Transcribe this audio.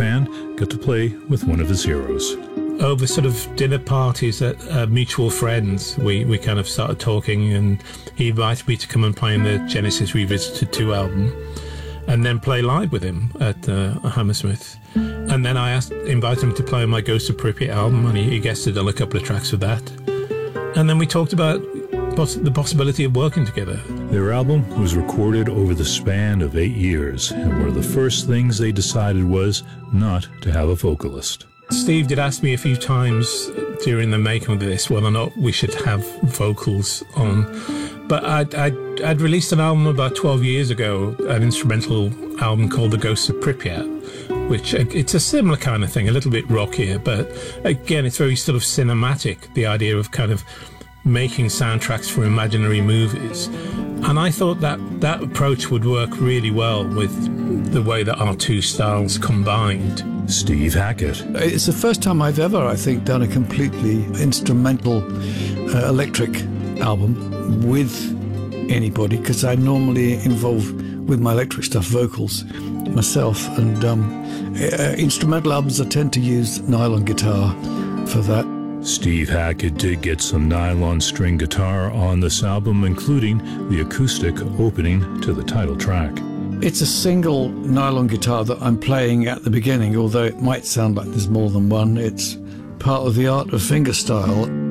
fan got to play with one of his heroes. Over sort of dinner parties at mutual friends, we kind of started talking, and he invited me to come and play in the Genesis Revisited 2 album and then play live with him at Hammersmith. And then I invited him to play on my Ghost of Pripyat album, and he guested on a couple of tracks with that. And then we talked about the possibility of working together. Their album was recorded over the span of 8 years, and one of the first things they decided was not to have a vocalist. Steve did ask me a few times during the making of this whether or not we should have vocals on. But I'd released an album about 12 years ago, an instrumental album called The Ghosts of Pripyat, which it's a similar kind of thing, a little bit rockier, but again, it's very sort of cinematic, the idea of kind of making soundtracks for imaginary movies. And I thought that approach would work really well with the way that our two styles combined. Steve Hackett. It's the first time I've ever, I think, done a completely instrumental electric album with anybody, because I normally involve with my electric stuff vocals myself, and instrumental albums I tend to use nylon guitar for that. Steve Hackett did get some nylon string guitar on this album, including the acoustic opening to the title track. It's a single nylon guitar that I'm playing at the beginning, although it might sound like there's more than one. It's part of the art of fingerstyle.